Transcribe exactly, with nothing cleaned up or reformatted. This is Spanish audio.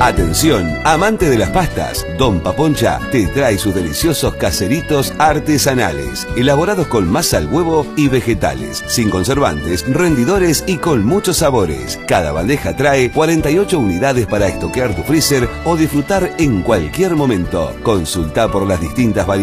Atención, amante de las pastas, Don Paponcha te trae sus deliciosos caseritos artesanales, elaborados con masa al huevo y vegetales, sin conservantes, rendidores y con muchos sabores. Cada bandeja trae cuarenta y ocho unidades para estoquear tu freezer o disfrutar en cualquier momento. Consulta por las distintas variedades